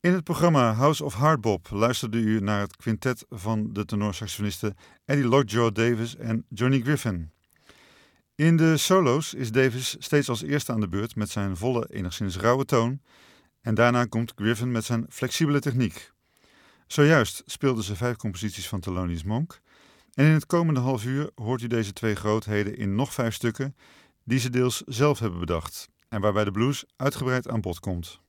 In het programma House of Hardbop luisterde u naar het quintet van de tenorsaxofonisten Eddie Lockjaw Davis en Johnny Griffin. In de solo's is Davis steeds als eerste aan de beurt met zijn volle, enigszins rauwe toon en daarna komt Griffin met zijn flexibele techniek. Zojuist speelden ze 5 composities van Thelonious Monk en in het komende half uur hoort u deze 2 grootheden in nog 5 stukken die ze deels zelf hebben bedacht en waarbij de blues uitgebreid aan bod komt.